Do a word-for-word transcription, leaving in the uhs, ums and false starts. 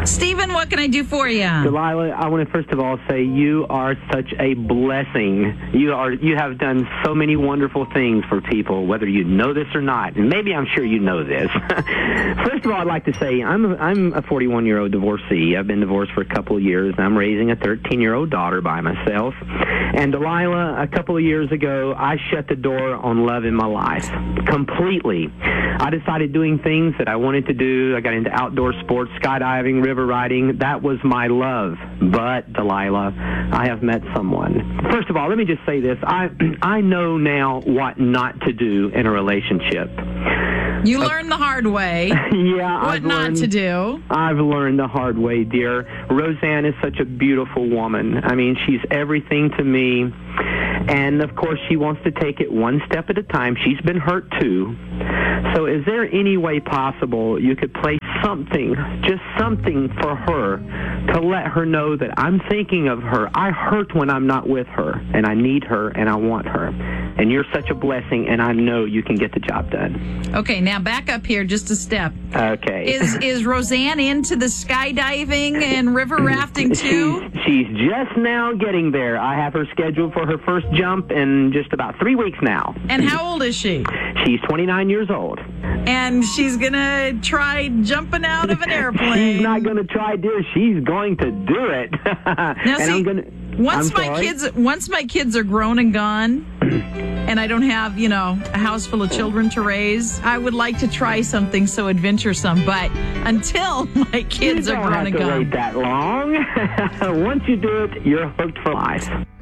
Stephen, what can I do for you? Delilah, I want to first of all say you are such a blessing. You are. You have done so many wonderful things for people, whether you know this or not. And maybe I'm sure you know this. First of all, I'd like to say I'm a, I'm a forty-one-year-old divorcee. I've been divorced for a couple of years. I'm raising a thirteen-year-old daughter by myself. And Delilah, a couple of years ago, I shut the door on love in my life completely. I decided doing things that I wanted to do. I got into outdoor sports, skydiving, river riding. That was my love. But, Delilah, I have met someone. First of all, let me just say this. I I know now what not to do in a relationship. You learned the hard way. Yeah, What I've not learned, to do. I've learned the hard way, dear. Roseanne is such a beautiful woman. I mean, she's everything to me. And, of course, she wants to take it one step at a time. She's been hurt, too. So is there any way possible you could play something, just something for her to let her know that I'm thinking of her? I hurt when I'm not with her, and I need her, and I want her. And you're such a blessing, and I know you can get the job done. Okay, now back up here just a step. Okay. Is is Roseanne into the skydiving and river rafting too? She's, she's just now getting there. I have her scheduled for her first jump in just about three weeks now. And how old is she? She's twenty-nine years old. And she's going to try jumping out of an airplane. She's not going to try, dear. She's going to do it. Now, and see, I'm gonna, once I'm my sorry? kids once my kids are grown and gone, and I don't have, you know, a house full of children to raise, I would like to try something so adventuresome. But until my kids you are don't grown have and to gone. wait that long. Once you do it, you're hooked for life.